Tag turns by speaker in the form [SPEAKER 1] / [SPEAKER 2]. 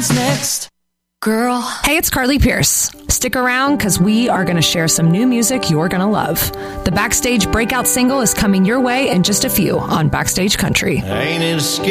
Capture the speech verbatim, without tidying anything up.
[SPEAKER 1] happens next. Girl.
[SPEAKER 2] Hey, it's Carly Pierce. Stick around because we are going to share some new music you're going to love. The Backstage breakout single is coming your way in just a few on Backstage Country.
[SPEAKER 3] Ain't it a